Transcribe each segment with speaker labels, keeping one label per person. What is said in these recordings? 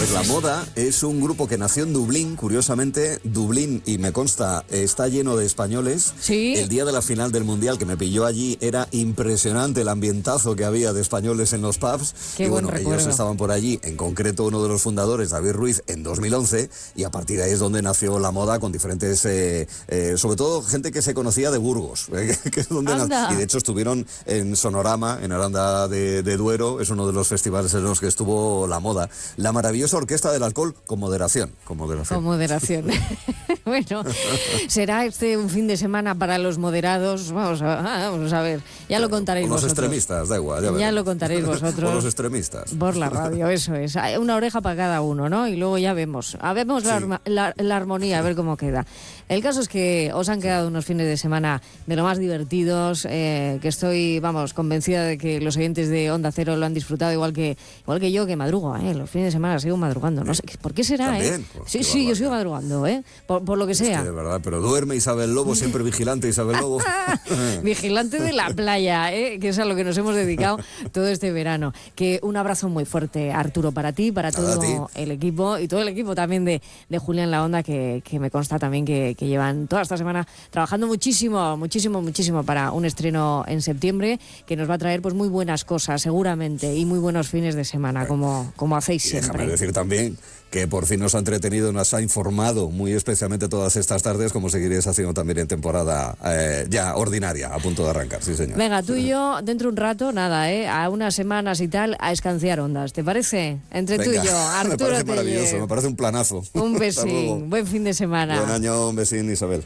Speaker 1: Pues la Moda es un grupo que nació en Dublín, curiosamente. Dublín, y me consta, está lleno de españoles.
Speaker 2: Sí.
Speaker 1: El día de la final del Mundial que me pilló allí era impresionante el ambientazo que había de españoles en los pubs.
Speaker 2: Qué
Speaker 1: y
Speaker 2: buen
Speaker 1: bueno,
Speaker 2: recuerdo.
Speaker 1: ellos estaban por allí, en concreto uno de los fundadores, David Ruiz, en 2011, y a partir de ahí es donde nació la Moda con diferentes, sobre todo gente que se conocía de Burgos, que es donde y de hecho estuvieron en Sonorama, en Aranda de Duero, es uno de los festivales en los que estuvo la Moda. La maravillosa orquesta del alcohol con moderación. Con moderación.
Speaker 2: Bueno, será un fin de semana para los moderados. Vamos a ver. Ya lo contaréis
Speaker 1: vosotros.
Speaker 2: Los
Speaker 1: extremistas, da igual.
Speaker 2: Ya lo contaréis vosotros.
Speaker 1: O los extremistas.
Speaker 2: Por la radio, eso es. Hay una oreja para cada uno, ¿no? Y luego ya vemos. Vemos la armonía, a ver cómo queda. El caso es que os han quedado unos fines de semana de lo más divertidos, que estoy, convencida de que los oyentes de Onda Cero lo han disfrutado igual que yo, que madrugo, los fines de semana sigo madrugando. No sé, ¿por qué será,
Speaker 1: ¿También? Pues
Speaker 2: sí, yo sigo madrugando, por lo que sea.
Speaker 1: Es que de verdad, pero duerme Isabel Lobo, siempre vigilante Isabel Lobo.
Speaker 2: Vigilante de la playa, que es a lo que nos hemos dedicado todo este verano. Que un abrazo muy fuerte, Arturo, para ti, para todo el equipo y todo el equipo también de Julián La Onda, que me consta también que llevan toda esta semana trabajando muchísimo para un estreno en septiembre que nos va a traer pues muy buenas cosas seguramente y muy buenos fines de semana como hacéis siempre.
Speaker 1: Déjame decir también que por fin nos ha entretenido, nos ha informado muy especialmente todas estas tardes, como seguiréis haciendo también en temporada ya ordinaria, a punto de arrancar, sí señor.
Speaker 2: Venga, tú y yo, dentro de un rato, a unas semanas y tal, a escanciar ondas, ¿te parece? Tú y yo, Arturo.
Speaker 1: Me parece maravilloso, me parece un planazo.
Speaker 2: Un besín, buen fin de semana.
Speaker 1: Buen año, un besín, Isabel.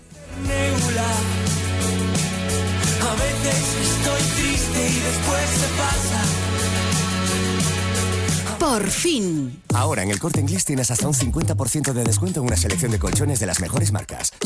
Speaker 3: A veces estoy triste y después se pasa.
Speaker 4: Por fin.
Speaker 5: Ahora en el Corte Inglés tienes hasta un 50% de descuento en una selección de colchones de las mejores marcas.